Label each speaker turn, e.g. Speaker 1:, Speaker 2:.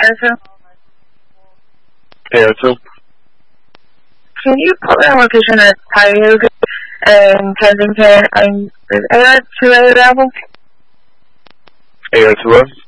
Speaker 1: AR2?
Speaker 2: AR2.
Speaker 1: Can you put me on location at Tioga and Kensington and is AR2 available?
Speaker 2: AR2?